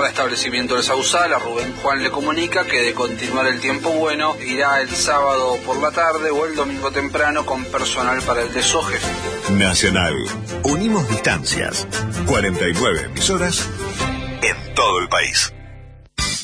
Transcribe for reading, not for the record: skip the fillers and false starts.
para establecimiento del Sausal, a Rubén Juan le comunica que de continuar el tiempo bueno, irá el sábado por la tarde o el domingo temprano con personal para el desoje. Nacional. Unimos distancias. 49 emisoras en todo el país.